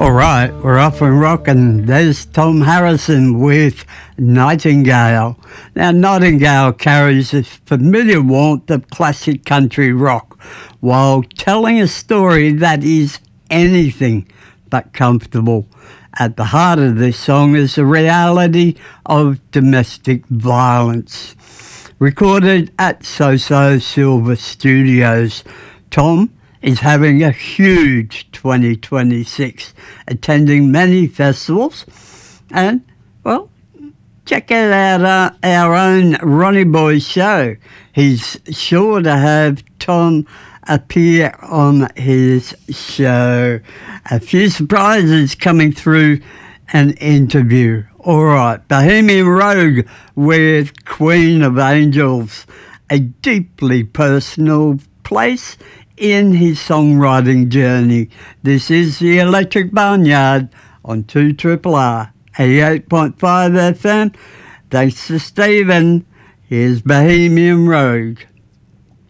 All right, we're off and rocking. There's Tom Harrison with Nightingale. Now, Nightingale carries a familiar warmth of classic country rock while telling a story that is anything but comfortable. At the heart of this song is the reality of domestic violence. Recorded at So-So Silver Studios, Tom is having a huge 2026, attending many festivals, and, well, check out our own Ronnie Boy show. He's sure to have Tom appear on his show. A few surprises coming through an interview. All right, Bohemian Rogue with Queen of Angels, a deeply personal place in his songwriting journey. This is the Electric Barnyard on 2RRR 88.5 FM. Thanks to Stephen. Here's Bohemian Rogue.